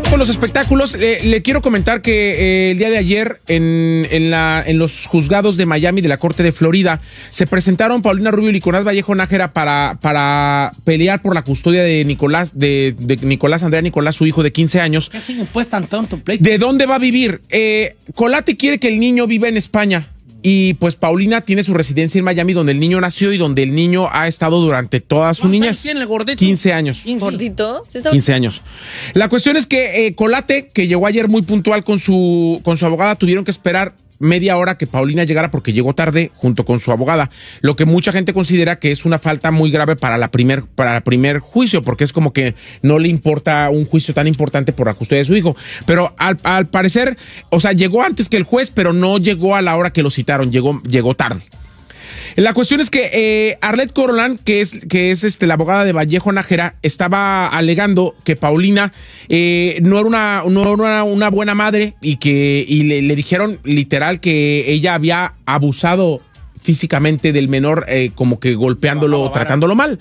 con los espectáculos. Le quiero comentar que el día de ayer en los juzgados de Miami de la Corte de Florida se presentaron Paulina Rubio y Nicolás Vallejo Nájera para pelear por la custodia de Nicolás, de Nicolás Andrea Nicolás, su hijo de 15 años. ¿Qué signo pues tan tonto, pleito? ¿De dónde va a vivir? Colate quiere que el niño viva en España. Y pues Paulina tiene su residencia en Miami, donde el niño nació y donde el niño ha estado durante toda su niñez. ¿Tiene el gordito? 15 años. ¿Gordito? 15 años. La cuestión es que Colate, que llegó ayer muy puntual con su abogada, tuvieron que esperar media hora que Paulina llegara porque llegó tarde junto con su abogada, lo que mucha gente considera que es una falta muy grave para la primer juicio, porque es como que no le importa un juicio tan importante por la custodia de su hijo. Pero al parecer, o sea, llegó antes que el juez, pero no llegó a la hora que lo citaron, llegó tarde. La cuestión es que Arlette Corolán, que es la abogada de Vallejo Nájera, estaba alegando que Paulina no era una buena madre y le dijeron literal que ella había abusado físicamente del menor, como que golpeándolo, tratándolo mal.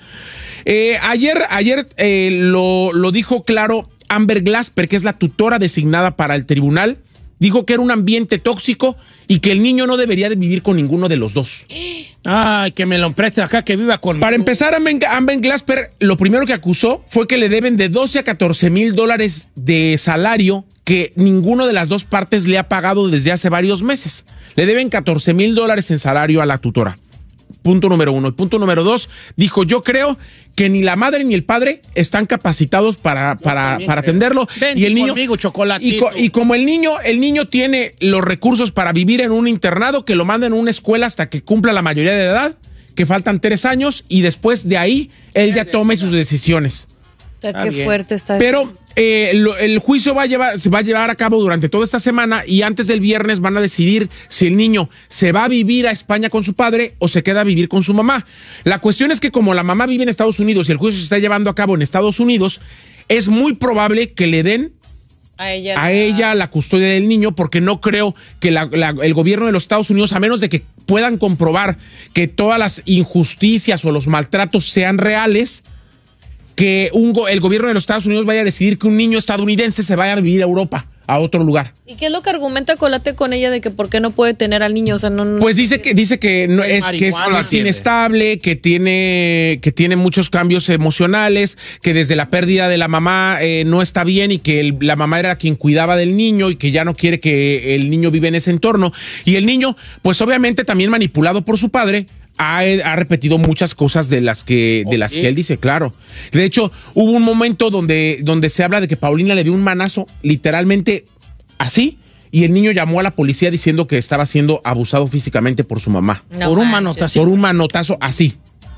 Ayer lo dijo claro Amber Glasper, que es la tutora designada para el tribunal. Dijo que era un ambiente tóxico y que el niño no debería de vivir con ninguno de los dos. Ay, que me lo preste acá, que viva conmigo. Para empezar, Amber Glasper lo primero que acusó fue que le deben de 12 a 14 mil dólares de salario que ninguno de las dos partes le ha pagado desde hace varios meses. Le deben 14 mil dólares en salario a la tutora. Punto número 1. Y punto número 2, dijo, yo creo que ni la madre ni el padre están capacitados para atenderlo. Ven y el niño conmigo, chocolatito. Y como el niño tiene los recursos para vivir en un internado, que lo manden a una escuela hasta que cumpla la mayoría de edad, que faltan 3 años, y después de ahí él ya tome sus decisiones. Qué fuerte está. Pero el juicio se va a llevar a cabo durante toda esta semana y antes del viernes van a decidir si el niño se va a vivir a España con su padre o se queda a vivir con su mamá. La cuestión es que como la mamá vive en Estados Unidos y el juicio se está llevando a cabo en Estados Unidos, es muy probable que le den a ella la custodia del niño, porque no creo que el gobierno de los Estados Unidos, a menos de que puedan comprobar que todas las injusticias o los maltratos sean reales, que el gobierno de los Estados Unidos vaya a decidir que un niño estadounidense se vaya a vivir a Europa, a otro lugar. ¿Y qué es lo que argumenta Colate con ella de que por qué no puede tener al niño? O sea, no pues dice que no es inestable, que tiene muchos cambios emocionales, que desde la pérdida de la mamá no está bien y que la mamá era quien cuidaba del niño y que ya no quiere que el niño viva en ese entorno. Y el niño, pues obviamente también manipulado por su padre, ha repetido muchas cosas de las que él dice, claro. De hecho, hubo un momento donde se habla de que Paulina le dio un manazo, literalmente así, y el niño llamó a la policía diciendo que estaba siendo abusado físicamente por su mamá. Por un manotazo así.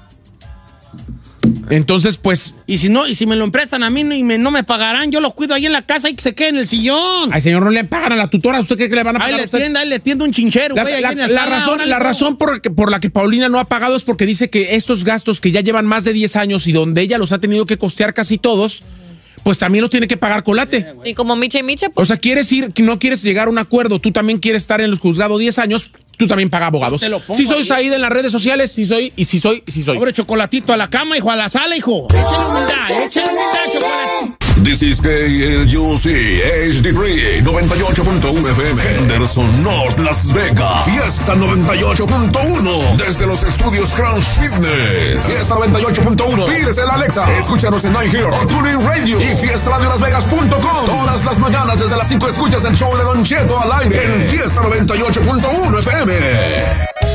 Entonces, pues... Y si me lo emprestan a mí no me pagarán, yo lo cuido ahí en la casa y que se quede en el sillón. Ay, señor, no le pagan a la tutora. ¿Usted cree que le van a pagar a usted? Ahí le tiende un chinchero, güey. La razón por la que Paulina no ha pagado es porque dice que estos gastos que ya llevan más de 10 años y donde ella los ha tenido que costear casi todos, pues también los tiene que pagar Colate. Y como Micha y Micha, pues... O sea, no quieres llegar a un acuerdo, tú también quieres estar en los juzgados 10 años, tú también pagas abogados. Si soy Saíd en las redes sociales, si soy. Pobre chocolatito, a la cama, hijo, a la sala, hijo. Échale humildad, chocolatito. This is KLUC HD3 98.1 FM Henderson North Las Vegas. Fiesta 98.1 desde los estudios Crunch Fitness. Fiesta 98.1. Pídese la Alexa. Escúchanos en iHear o TuneIn Radio y fiestaradiolasvegas.com. Todas las mañanas desde las 5 escuchas el show de Don Cheto al aire en Fiesta 98.1 FM.